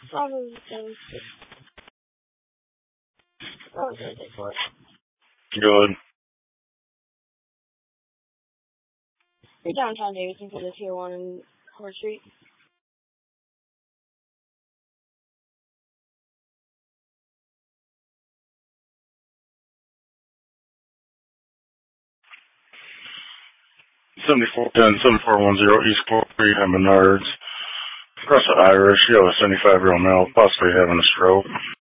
Probably those. Probably going to take for it. Good. You're downtown Davidson for the Tier 1 in Court Street. East Court Street, Menards. Across the Irish, you have a 75-year-old male possibly having a stroke.